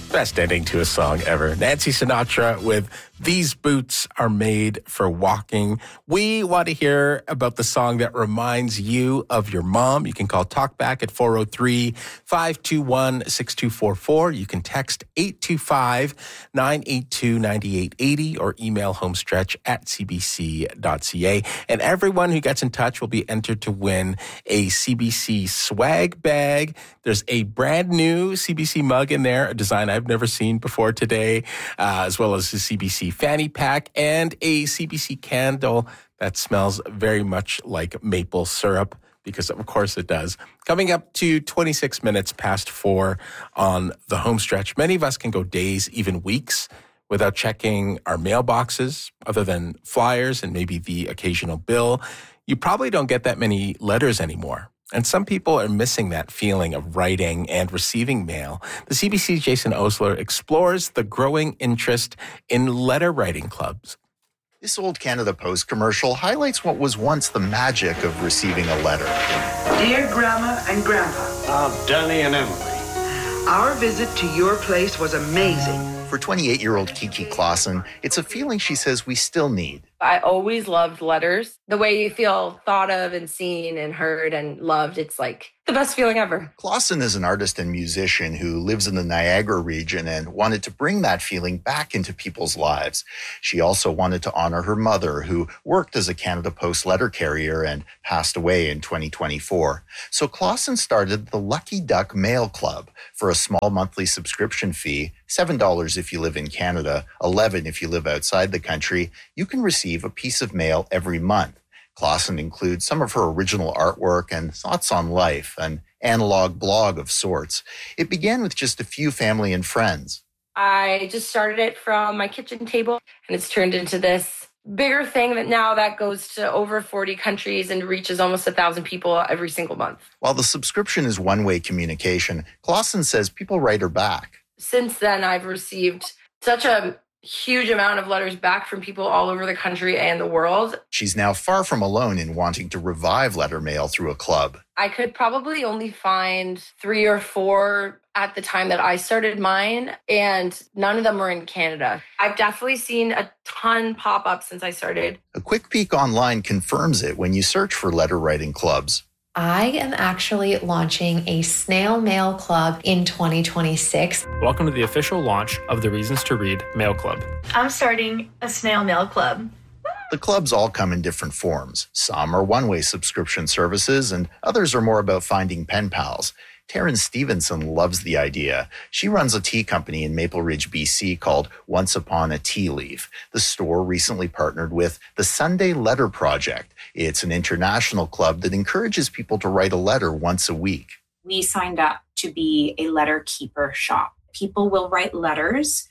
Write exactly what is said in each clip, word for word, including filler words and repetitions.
Best ending to a song ever. Nancy Sinatra with These Boots Are Made for Walking. We want to hear about the song that reminds you of your mom. You can call Talkback at four oh three, five two one, six two four four. You can text eight two five, nine eight two, nine eight eight zero or email homestretch at c b c dot c a. And everyone who gets in touch will be entered to win a C B C swag bag. There's a brand new C B C mug in there, a design I've never seen before today, uh, as well as a C B C fanny pack and a C B C candle that smells very much like maple syrup, because of course it does. Coming up to twenty-six minutes past four on the home stretch. Many of us can go days, even weeks, without checking our mailboxes, other than flyers and maybe the occasional bill. You probably don't get that many letters anymore. And some people are missing that feeling of writing and receiving mail. The C B C's Jason Osler explores the growing interest in letter writing clubs. This old Canada Post commercial highlights what was once the magic of receiving a letter. Dear Grandma and Grandpa. Uh, Danny and Emily. Our visit to your place was amazing. For twenty-eight-year-old Kiki Clausen, it's a feeling she says we still need. I always loved letters. The way you feel thought of and seen and heard and loved, it's like the best feeling ever. Clausen is an artist and musician who lives in the Niagara region and wanted to bring that feeling back into people's lives. She also wanted to honor her mother, who worked as a Canada Post letter carrier and passed away in twenty twenty-four. So Clausen started the Lucky Duck Mail Club for a small monthly subscription fee, seven dollars if you live in Canada, eleven dollars if you live outside the country. You can receive a piece of mail every month. Clausen includes some of her original artwork and thoughts on life, an analog blog of sorts. It began with just a few family and friends. I just started it from my kitchen table, and it's turned into this bigger thing that now that goes to over forty countries and reaches almost a thousand people every single month. While the subscription is one-way communication, Clausen says people write her back. Since then, I've received such a huge amount of letters back from people all over the country and the world. She's now far from alone in wanting to revive letter mail through a club. I could probably only find three or four at the time that I started mine, and none of them were in Canada. I've definitely seen a ton pop up since I started. A quick peek online confirms it when you search for letter writing clubs. I am actually launching a snail mail club in twenty twenty-six. Welcome to the official launch of the Reasons to Read Mail Club. I'm starting a snail mail club. The clubs all come in different forms. Some are one-way subscription services, and others are more about finding pen pals. Taryn Stevenson loves the idea. She runs a tea company in Maple Ridge, B C called Once Upon a Tea Leaf. The store recently partnered with the Sunday Letter Project. It's an international club that encourages people to write a letter once a week. We signed up to be a letter keeper shop. People will write letters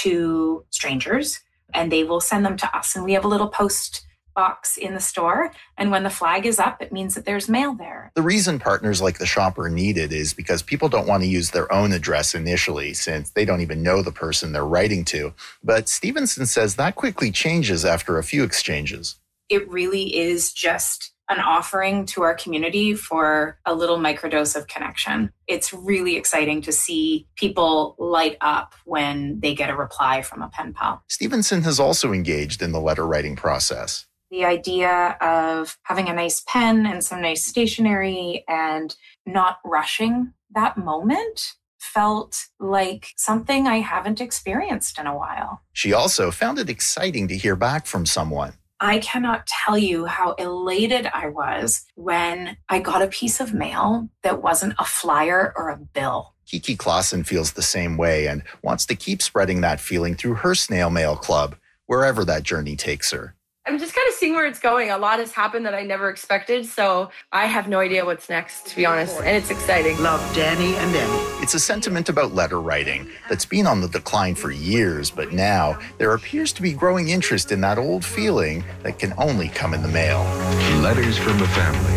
to strangers and they will send them to us. And we have a little post box in the store, and when the flag is up, it means that there's mail there. The reason partners like the shop are needed is because people don't want to use their own address initially, since they don't even know the person they're writing to. But Stevenson says that quickly changes after a few exchanges. It really is just an offering to our community for a little microdose of connection. It's really exciting to see people light up when they get a reply from a pen pal. Stevenson has also engaged in the letter writing process. The idea of having a nice pen and some nice stationery and not rushing that moment felt like something I haven't experienced in a while. She also found it exciting to hear back from someone. I cannot tell you how elated I was when I got a piece of mail that wasn't a flyer or a bill. Kiki Clausen feels the same way and wants to keep spreading that feeling through her snail mail club, wherever that journey takes her. I'm just kind of seeing where it's going. A lot has happened that I never expected, so I have no idea what's next, to be honest, and it's exciting. Love, Danny and Emmy. It's a sentiment about letter writing that's been on the decline for years, but now there appears to be growing interest in that old feeling that can only come in the mail. Letters from a family.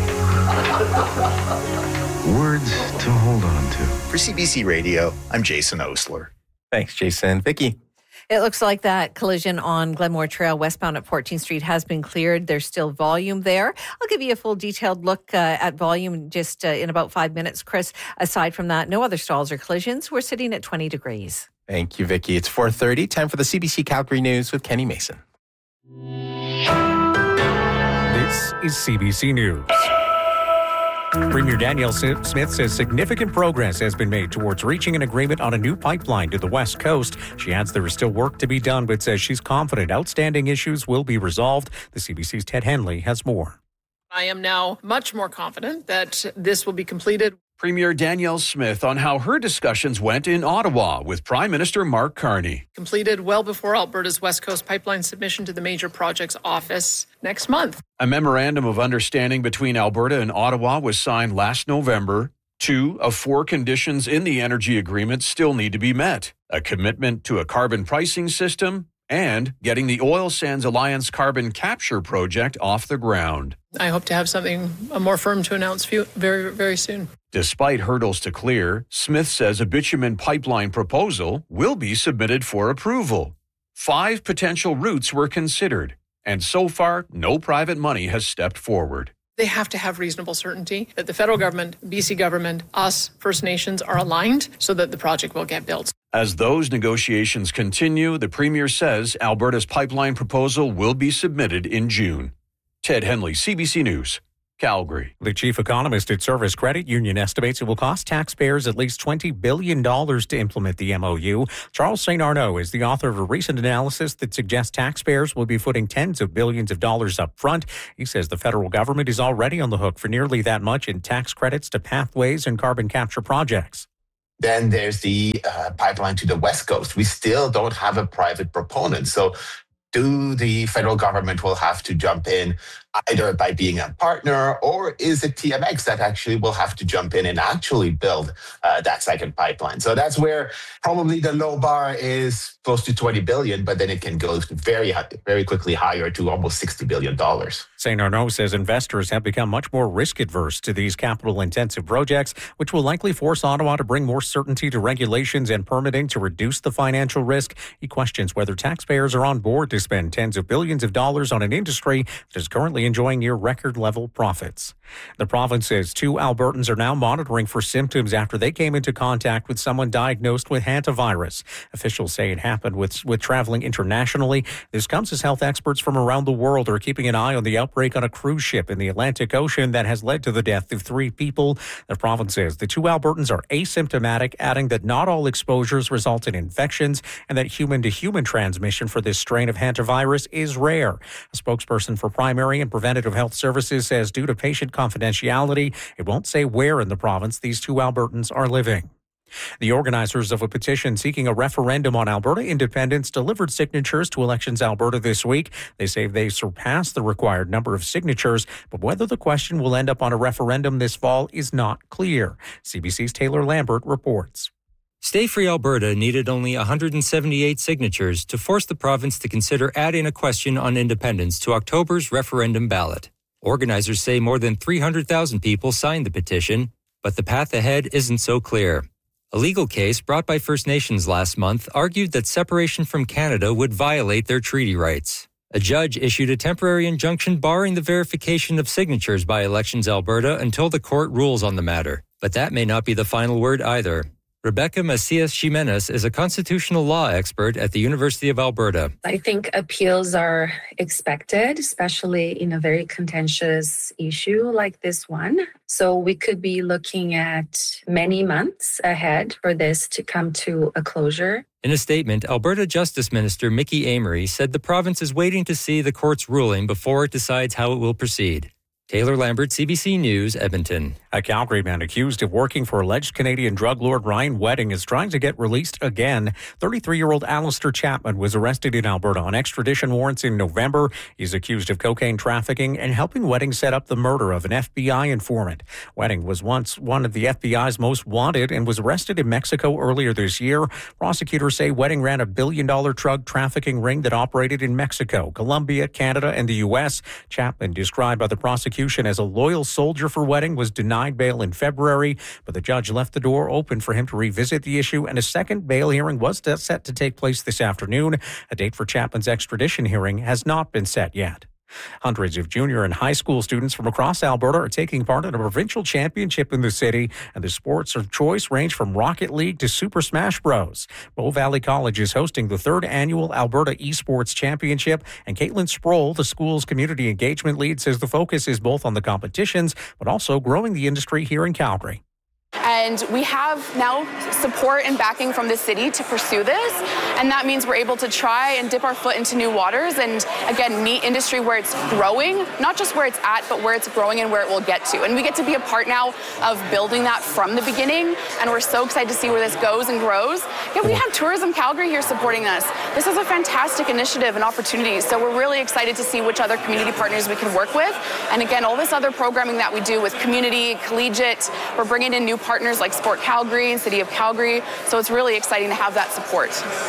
Words to hold on to. For C B C Radio, I'm Jason Osler. Thanks, Jason. Vicky. It looks like that collision on Glenmore Trail westbound at fourteenth Street has been cleared. There's still volume there. I'll give you a full detailed look uh, at volume just uh, in about five minutes, Chris. Aside from that, no other stalls or collisions. We're sitting at twenty degrees. Thank you, Vicky. It's four thirty, time for the C B C Calgary News with Kenny Mason. This is C B C News. Premier Danielle Smith says significant progress has been made towards reaching an agreement on a new pipeline to the West Coast. She adds there is still work to be done, but says she's confident outstanding issues will be resolved. The C B C's Ted Henley has more. I am now much more confident that this will be completed. Premier Danielle Smith on how her discussions went in Ottawa with Prime Minister Mark Carney. Completed well before Alberta's West Coast pipeline submission to the Major Projects Office next month. A memorandum of understanding between Alberta and Ottawa was signed last November. Two of four conditions in the energy agreement still need to be met. A commitment to a carbon pricing system and getting the Oil Sands Alliance carbon capture project off the ground. I hope to have something more firm to announce very, very soon. Despite hurdles to clear, Smith says a bitumen pipeline proposal will be submitted for approval. Five potential routes were considered, and so far, no private money has stepped forward. They have to have reasonable certainty that the federal government, B C government, us, First Nations are aligned so that the project will get built. As those negotiations continue, the Premier says Alberta's pipeline proposal will be submitted in June. Ted Henley, C B C News, Calgary. The chief economist at Service Credit Union estimates it will cost taxpayers at least twenty billion dollars to implement the M O U. Charles Saint Arnaud is the author of a recent analysis that suggests taxpayers will be footing tens of billions of dollars up front. He says the federal government is already on the hook for nearly that much in tax credits to pathways and carbon capture projects. Then there's the uh, pipeline to the West Coast. We still don't have a private proponent. So do the federal government will have to jump in either by being a partner, or is it T M X that actually will have to jump in and actually build uh, that second pipeline? So that's where probably the low bar is close to twenty billion dollars, but then it can go very, very quickly higher to almost sixty billion dollars. Saint Arnaud says investors have become much more risk adverse to these capital-intensive projects, which will likely force Ottawa to bring more certainty to regulations and permitting to reduce the financial risk. He questions whether taxpayers are on board to spend tens of billions of dollars on an industry that is currently enjoying near record level profits. The province says two Albertans are now monitoring for symptoms after they came into contact with someone diagnosed with hantavirus. Officials say it happened with, with traveling internationally. This comes as health experts from around the world are keeping an eye on the outbreak on a cruise ship in the Atlantic Ocean that has led to the death of three people. The province says the two Albertans are asymptomatic, adding that not all exposures result in infections and that human-to-human transmission for this strain of hantavirus is rare. A spokesperson for primary and preventative health services says due to patient confidentiality, it won't say where in the province these two Albertans are living. The organizers of a petition seeking a referendum on Alberta independence delivered signatures to Elections Alberta this week. They say they surpassed the required number of signatures, but whether the question will end up on a referendum this fall is not clear. C B C's Taylor Lambert reports. Stay Free Alberta needed only one hundred seventy-eight signatures to force the province to consider adding a question on independence to October's referendum ballot. Organizers say more than three hundred thousand people signed the petition, but the path ahead isn't so clear. A legal case brought by First Nations last month argued that separation from Canada would violate their treaty rights. A judge issued a temporary injunction barring the verification of signatures by Elections Alberta until the court rules on the matter. But that may not be the final word either. Rebecca Macias Jimenez is a constitutional law expert at the University of Alberta. I think appeals are expected, especially in a very contentious issue like this one. So we could be looking at many months ahead for this to come to a closure. In a statement, Alberta Justice Minister Mickey Amery said the province is waiting to see the court's ruling before it decides how it will proceed. Taylor Lambert, C B C News, Edmonton. A Calgary man accused of working for alleged Canadian drug lord Ryan Wedding is trying to get released again. thirty-three-year-old Alistair Chapman was arrested in Alberta on extradition warrants in November. He's accused of cocaine trafficking and helping Wedding set up the murder of an F B I informant. Wedding was once one of the F B I's most wanted and was arrested in Mexico earlier this year. Prosecutors say Wedding ran a billion-dollar drug trafficking ring that operated in Mexico, Colombia, Canada, and the U S. Chapman, described by the prosecution as a loyal soldier for Wedding, was denied bail in February, but the judge left the door open for him to revisit the issue, and a second bail hearing was set to take place this afternoon. A date for Chapman's extradition hearing has not been set yet. Hundreds of junior and high school students from across Alberta are taking part in a provincial championship in the city, and the sports of choice range from Rocket League to Super Smash Bros. Bow Valley College is hosting the third annual Alberta Esports Championship, and Caitlin Sproul, the school's community engagement lead, says the focus is both on the competitions, but also growing the industry here in Calgary. And we have now support and backing from the city to pursue this. And that means we're able to try and dip our foot into new waters and, again, meet industry where it's growing, not just where it's at, but where it's growing and where it will get to. And we get to be a part now of building that from the beginning. And we're so excited to see where this goes and grows. Yeah, we have Tourism Calgary here supporting us. This is a fantastic initiative and opportunity. So we're really excited to see which other community partners we can work with. And again, all this other programming that we do with community, collegiate, we're bringing in new partners like Sport Calgary and City of Calgary. So it's really exciting to have that support.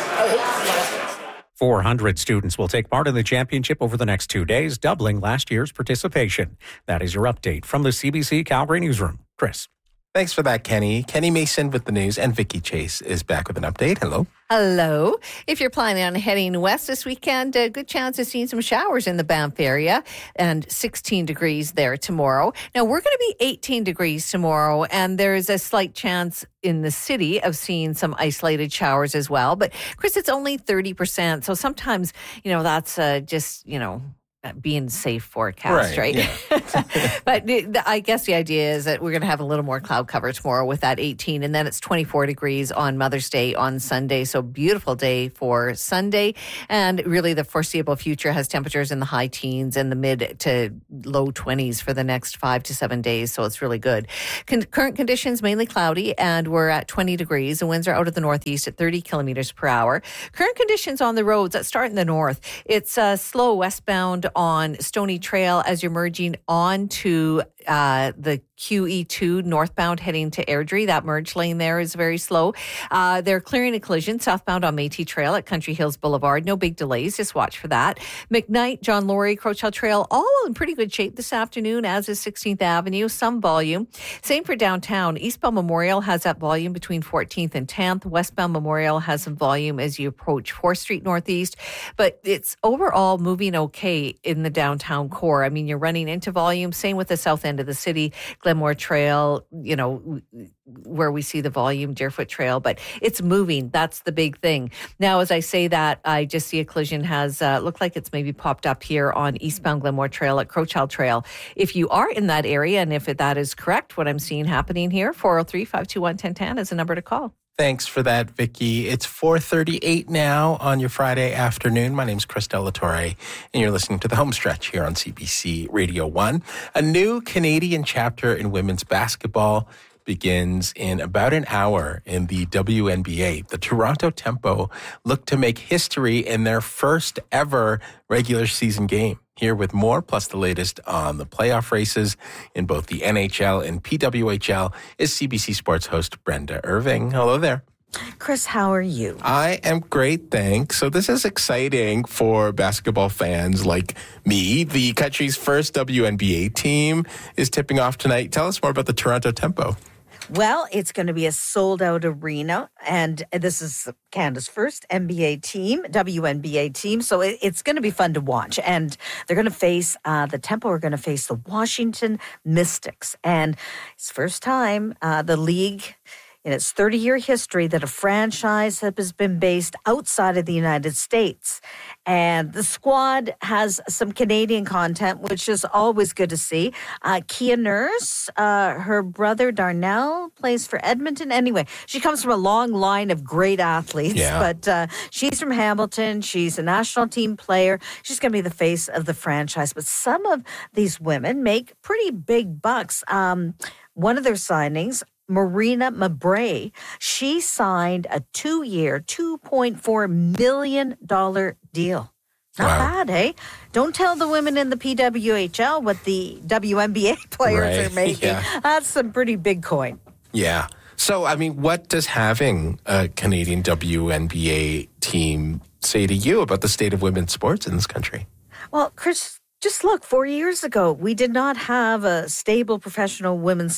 four hundred students will take part in the championship over the next two days, doubling last year's participation. That is your update from the C B C Calgary Newsroom. Chris. Thanks for that, Kenny. Kenny Mason with the news, and Vicky Chase is back with an update. Hello. Hello. If you're planning on heading west this weekend, a good chance of seeing some showers in the Banff area, and sixteen degrees there tomorrow. Now, we're going to be eighteen degrees tomorrow, and there's a slight chance in the city of seeing some isolated showers as well. But, Chris, it's only thirty percent. So sometimes, you know, that's uh, just, you know, being safe forecast, right? right? Yeah. But the, I guess the idea is that we're going to have a little more cloud cover tomorrow with that eighteen, and then it's twenty-four degrees on Mother's Day on Sunday. So beautiful day for Sunday, and really the foreseeable future has temperatures in the high teens and the mid to low twenties for the next five to seven days. So it's really good. Con- current conditions mainly cloudy, and we're at twenty degrees. The winds are out of the northeast at thirty kilometers per hour. Current conditions on the roads that start in the north. It's uh, slow westbound on Stony Trail as you're merging onto uh, the Q E two northbound heading to Airdrie. That merge lane there is very slow. Uh, they're clearing a collision southbound on Métis Trail at Country Hills Boulevard. No big delays. Just watch for that. McKnight, John Laurie, Crowchild Trail, all in pretty good shape this afternoon, as is sixteenth Avenue. Some volume. Same for downtown. Eastbound Memorial has that volume between fourteenth and tenth. Westbound Memorial has some volume as you approach fourth Street Northeast. But it's overall moving okay in the downtown core. I mean, you're running into volume. Same with the south end of the city. Glenmore Trail, you know, where we see the volume, Deerfoot Trail, but it's moving. That's the big thing. Now, as I say that, I just see a collision has uh, looked like it's maybe popped up here on eastbound Glenmore Trail at Crowchild Trail. If you are in that area, and if that is correct, what I'm seeing happening here, four oh three, five two one, one oh one oh is the number to call. Thanks for that, Vicky. It's four thirty-eight now on your Friday afternoon. My name's Chris Delatore, and you're listening to The Home Stretch here on C B C Radio one. A new Canadian chapter in women's basketball begins in about an hour in the W N B A. The Toronto Tempo look to make history in their first ever regular season game. Here with more, plus the latest on the playoff races in both the N H L and P W H L, is C B C Sports host Brenda Irving. Hello there. Chris, how are you? I am great, thanks. So this is exciting for basketball fans like me. The country's first W N B A team is tipping off tonight. Tell us more about the Toronto Tempo. Well, it's going to be a sold-out arena, and this is Canada's first N B A team, W N B A team, so it, it's going to be fun to watch. And they're going to face, uh, the Tempo are going to face the Washington Mystics. And it's first time uh, the league in its thirty-year history that a franchise has been based outside of the United States. And the squad has some Canadian content, which is always good to see. Uh, Kia Nurse, uh, her brother Darnell plays for Edmonton. Anyway, she comes from a long line of great athletes, yeah. but uh, she's from Hamilton. She's a national team player. She's going to be the face of the franchise. But some of these women make pretty big bucks. Um, one of their signings, Marina Mabray, she signed a two-year, two point four million dollars deal. Not wow. bad, eh? Don't tell the women in the P W H L what the W N B A players right. are making. Yeah. That's some pretty big coin. Yeah. So, I mean, what does having a Canadian W N B A team say to you about the state of women's sports in this country? Well, Chris, just look, four years ago, we did not have a stable professional women's sport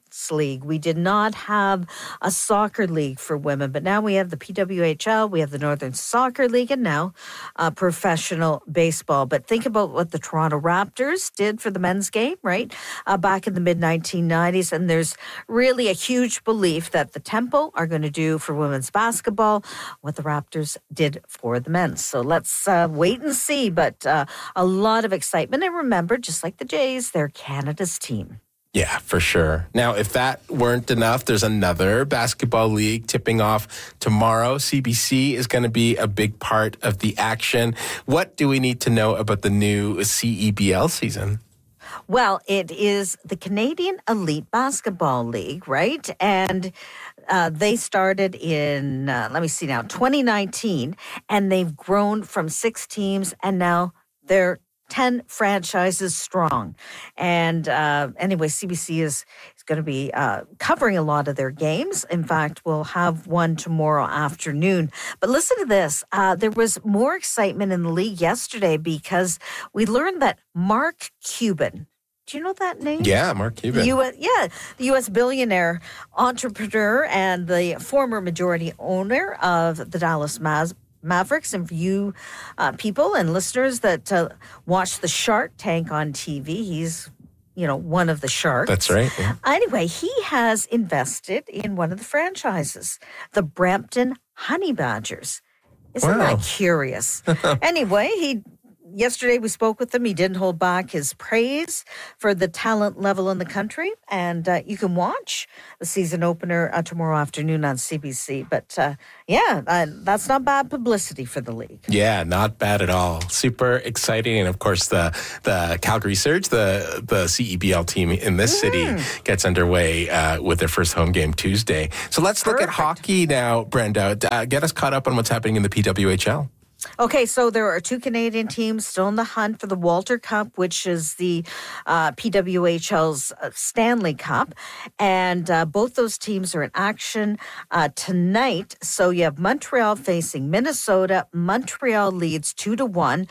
League. We did not have a soccer league for women, but now we have the P W H L, we have the Northern Soccer League, and now uh, professional baseball. But think about what the Toronto Raptors did for the men's game, right? Uh, back in the mid nineteen nineties. And there's really a huge belief that the Tempo are going to do for women's basketball what the Raptors did for the men's. So let's uh, wait and see. But uh, a lot of excitement. And remember, just like the Jays, they're Canada's team. Yeah, for sure. Now, if that weren't enough, there's another basketball league tipping off tomorrow. C B C is going to be a big part of the action. What do we need to know about the new C E B L season? Well, it is the Canadian Elite Basketball League, right? And uh, they started in, uh, let me see now, twenty nineteen, and they've grown from six teams, and now they're ten franchises strong. And uh, anyway, C B C is, is going to be uh, covering a lot of their games. In fact, we'll have one tomorrow afternoon. But listen to this. Uh, there was more excitement in the league yesterday because we learned that Mark Cuban, do you know that name? Yeah, Mark Cuban. The U S, yeah, the U S billionaire, entrepreneur, and the former majority owner of the Dallas Mavs. Mavericks, and for you uh, people and listeners that uh, watch the Shark Tank on T V, he's, you know, one of the sharks. That's right. Yeah. Anyway, he has invested in one of the franchises, the Brampton Honey Badgers. Isn't Wow. that curious? Anyway, he yesterday we spoke with him. He didn't hold back his praise for the talent level in the country. And uh, you can watch the season opener uh, tomorrow afternoon on C B C. But uh, yeah, uh, that's not bad publicity for the league. Yeah, not bad at all. Super exciting. And of course, the the Calgary Surge, the, the C E B L team in this mm. city, gets underway uh, with their first home game Tuesday. So let's Perfect. look at hockey now, Brenda. Uh, get us caught up on what's happening in the P W H L. Okay, so there are two Canadian teams still in the hunt for the Walter Cup, which is the uh, P W H L's uh, Stanley Cup. And uh, both those teams are in action uh, tonight. So you have Montreal facing Minnesota. Montreal leads two to one.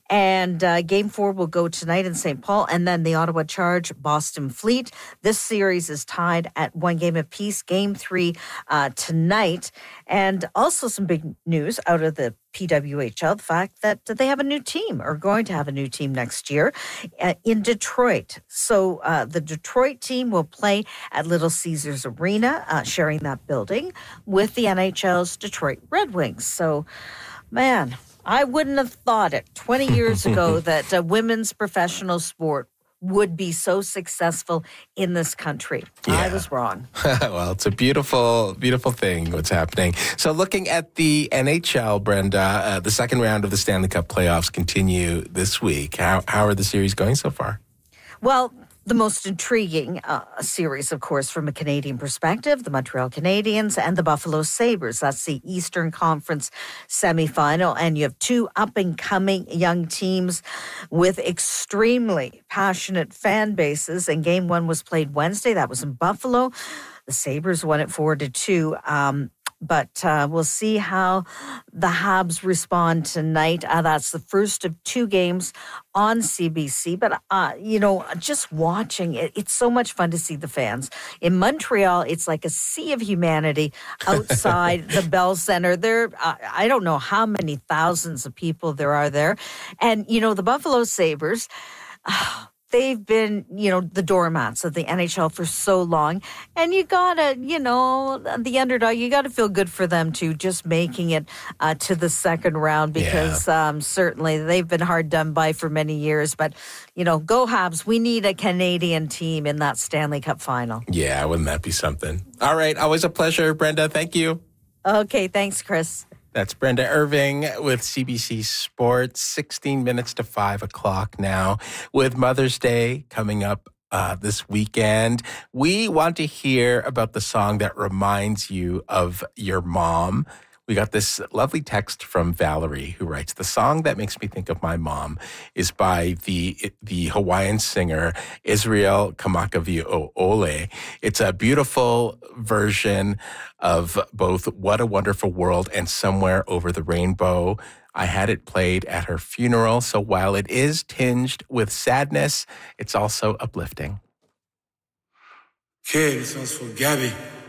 And uh, game four will go tonight in Saint Paul. And then the Ottawa Charge, Boston Fleet. This series is tied at one game apiece. Game three uh, tonight. And also some big news out of the P W H L, the fact that they have a new team, or going to have a new team next year uh, in Detroit. So uh, the Detroit team will play at Little Caesars Arena, uh, sharing that building with the N H L's Detroit Red Wings. So, man, I wouldn't have thought it twenty years ago that uh, women's professional sport would be so successful in this country. Yeah. I was wrong. Well, it's a beautiful, beautiful thing what's happening. So looking at the N H L, Brenda, uh, the second round of the Stanley Cup playoffs continue this week. How, how are the series going so far? Well, the most intriguing uh, series, of course, from a Canadian perspective, the Montreal Canadiens and the Buffalo Sabres. That's the Eastern Conference semifinal. And you have two up-and-coming young teams with extremely passionate fan bases. And game one was played Wednesday. That was in Buffalo. The Sabres won it four to two. Um, But uh, we'll see how the Habs respond tonight. Uh, that's the first of two games on C B C. But, uh, you know, just watching it, it's so much fun to see the fans. In Montreal, it's like a sea of humanity outside the Bell Center. There, uh, I don't know how many thousands of people there are there. And, you know, the Buffalo Sabres... Uh, They've been, you know, the doormats of the N H L for so long. And you got to, you know, the underdog, you got to feel good for them too, just making it uh, to the second round because yeah. um, certainly they've been hard done by for many years. But, you know, go Habs. We need a Canadian team in that Stanley Cup final. Yeah, wouldn't that be something? All right. Always a pleasure, Brenda. Thank you. Okay. Thanks, Chris. That's Brenda Irving with C B C Sports, sixteen minutes to five o'clock now. With Mother's Day coming up uh, this weekend, we want to hear about the song that reminds you of your mom. We got this lovely text from Valerie who writes, the song that makes me think of my mom is by the the Hawaiian singer Israel Kamakawi'ole. It's a beautiful version of both What a Wonderful World and Somewhere Over the Rainbow. I had it played at her funeral, so while it is tinged with sadness, it's also uplifting. Okay, this one's for Gabby.